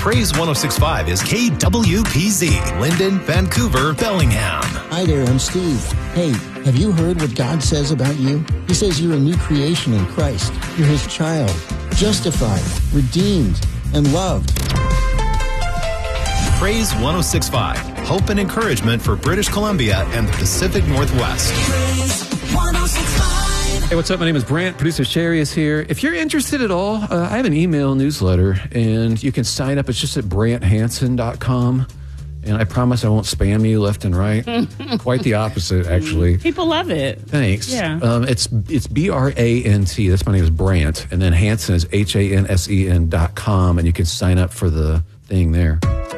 Praise 106.5 is KWPZ, Linden, Vancouver, Bellingham. Hi there, I'm Steve. Hey, have you heard what God says about you? He says you're a new creation in Christ. You're His child, justified, redeemed, and loved. Praise 106.5, hope and encouragement for British Columbia and the Pacific Northwest. Praise 106.5. Hey, what's up? My name is Brant. Producer Sherry is here. If you're interested at all, I have an email newsletter, and you can sign up. It's just at branthansen.com. And I promise I won't spam you left and right. Quite the opposite, actually. People love it. Thanks. Yeah. It's BRANT. That's my name is Brant. And then Hansen is HANSEN.com. And you can sign up for the thing there.